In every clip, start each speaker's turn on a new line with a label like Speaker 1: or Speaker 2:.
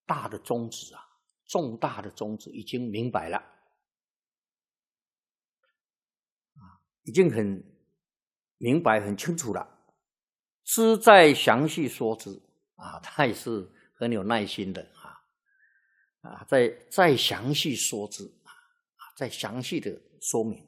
Speaker 1: 大的宗旨啊，重大的宗旨已经明白了，已经很明白、很清楚了。知再详细说之啊，他也是很有耐心的再详细说之再详细的说明。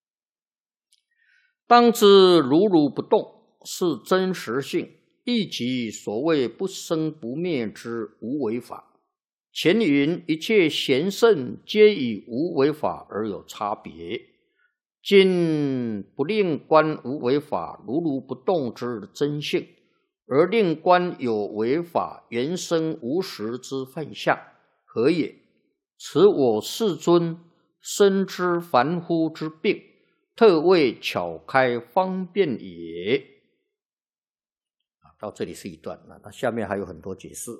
Speaker 1: 当知如如不动是真实性，亦即所谓不生不灭之无为法。前云一切贤圣皆以无为法而有差别，今不令观无为法如如不动之真性，而令观有为法原生无实之幻象，何也？此我世尊深知凡夫之病，特为巧开方便也。到这里是一段，那下面还有很多解释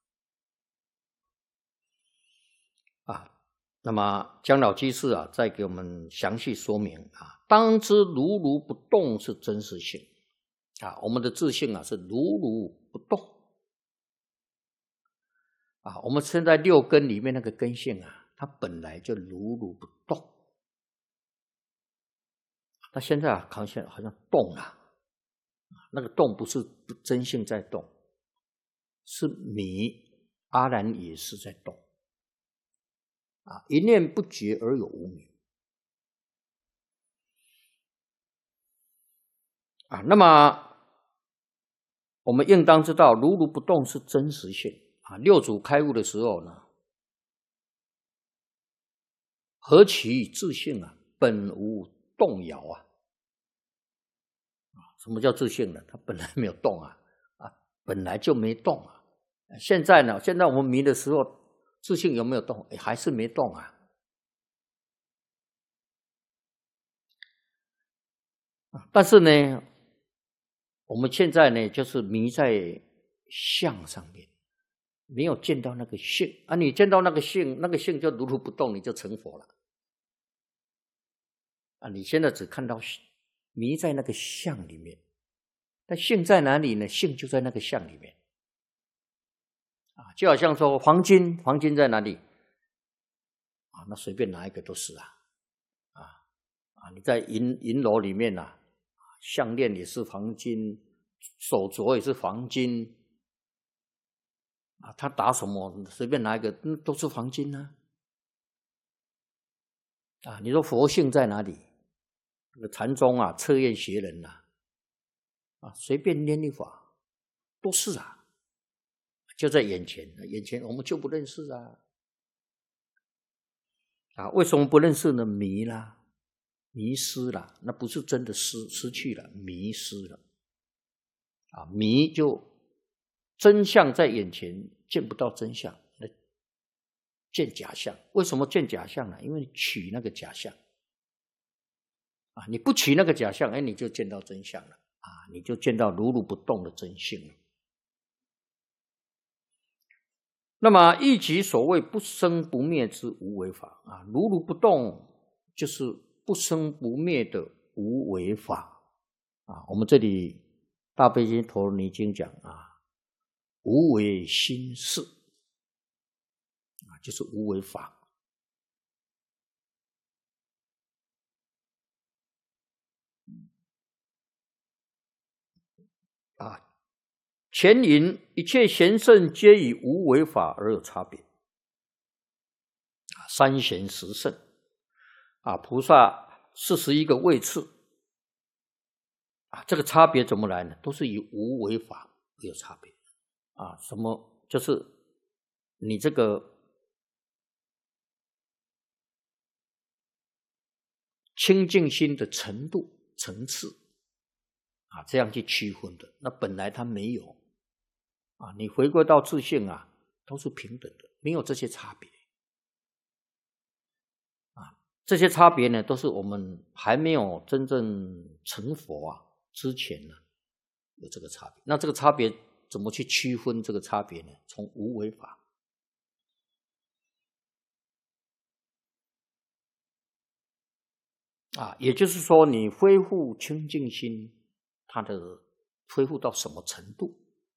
Speaker 1: 那么姜老居士再给我们详细说明当知如如不动是真实性我们的自性是如如不动我们现在六根里面那个根性它本来就如如不动，那现在好像动了那个动不是真性在动，是迷阿然也是在动一念不觉而有无明那么我们应当知道如如不动是真实性六祖开悟的时候呢，何其自性本无动摇什么叫自性呢？它本来没有动本来就没动现在呢，现在我们迷的时候，自性有没有动？还是没动但是呢，我们现在呢，就是迷在相上面，没有见到那个性你见到那个性，那个性就如如不动，你就成佛了你现在只看到迷在那个相里面，但性在哪里呢？性就在那个相里面就好像说黄金在哪里那随便拿一个都是你在银楼里面项链也是黄金，手镯也是黄金他打什么随便拿一个都是黄金你说佛性在哪里？那个禅宗测验学人随便念一法都是就在眼前我们就不认识为什么不认识呢？迷啦，迷失了，那不是真的失去了，迷失了迷就真相在眼前，见不到真相，见假象。为什么见假象呢？因为取那个假象你不取那个假象你就见到真相了你就见到如如不动的真性了。那么亦即所谓不生不灭之无为法如如不动就是不生不灭的无为法我们这里大悲经陀罗尼经讲无为心事就是无为法前云一切贤圣皆以无为法而有差别三贤十圣菩萨41个位次这个差别怎么来呢？都是以无为法而有差别什么？就是你这个清净心的程度层次这样去区分的。那本来它没有你回归到自性都是平等的，没有这些差别这些差别呢，都是我们还没有真正成佛之前呢有这个差别。那这个差别怎么去区分这个差别呢？从无为法也就是说你恢复清净心，它的恢复到什么程度